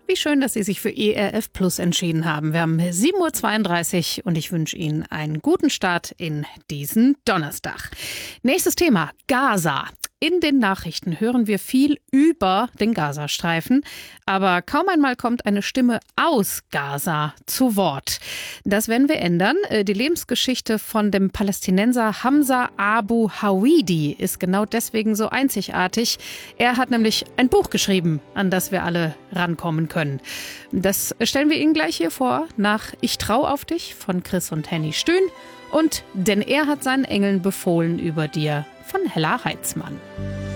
Wie schön, dass Sie sich für ERF Plus entschieden haben. Wir haben 7:32 Uhr und ich wünsche Ihnen einen guten Start in diesen Donnerstag. Nächstes Thema, Gaza. In den Nachrichten hören wir viel über den Gazastreifen, aber kaum einmal kommt eine Stimme aus Gaza zu Wort. Das werden wir ändern. Die Lebensgeschichte von dem Palästinenser Hamza Abu Hawidi ist genau deswegen so einzigartig. Er hat nämlich ein Buch geschrieben, an das wir alle rankommen können. Das stellen wir Ihnen gleich hier vor, nach Ich trau auf dich von Chris und Henny Stühn und Denn er hat seinen Engeln befohlen über dir von Hella Heitzmann.